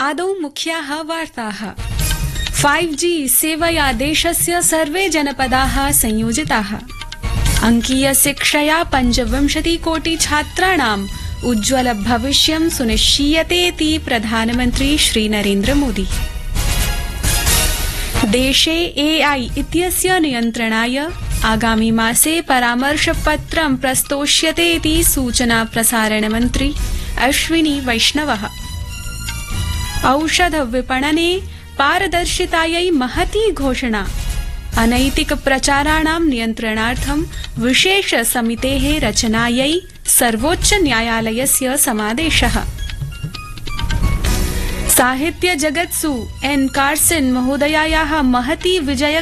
आदौ मुख्याः वार्ताः। 5G सेवया देशस्य सर्वे जनपदाः संयोजिताः। अंकीय शिक्षया 25 कोटि छात्राणाम् उज्ज्वल भविष्यं सुनिश्चीयतेति प्रधानमन्त्री श्री नरेन्द्र मोदी। देशे AI इत्यस्य नियन्त्रणाय आगामि मासे परामर्शपत्रं प्रस्तोष्यते इति सूचना प्रसारण मन्त्री अश्विनी वैष्णवः। औषध विपणने पारदर्शितायै महती घोषणा। अनैतिक प्रचाराणां नियन्त्रणार्थं विशेष समितेः रचनायै सर्वोच्च न्यायालयस्य समादेशः। साहित्य जगत्सु एन कार्सन महोदयायाः महती विजय